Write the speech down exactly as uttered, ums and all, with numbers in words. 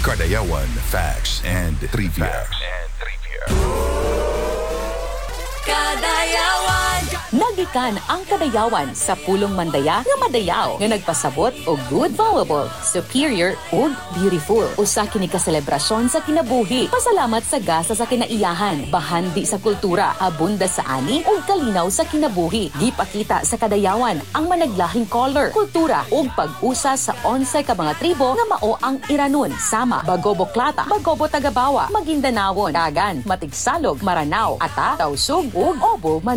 Kardayawan Facts and Trivia. Facts and Trivia. Nagikan ang kadayawan sa pulong mandaya nga madayaw nga nagpasabot og good, valuable, superior ug beautiful. Usa kini ka selebrasyon sa kinabuhi. Pasalamat sa gasa sa kinaiyahan, bahandi sa kultura, abunda sa ani ug kalinaw sa kinabuhi. Gipakita sa kadayawan ang managlahing color, kultura ug pag-usa sa onsay ka mga tribo nga mao ang Iranon, Sama, Bagobo Klata, Bagobo Tagabawa, Maguindanawon, Dagan, Matigsalog, Maranao, Ata, Tausug ug Obo.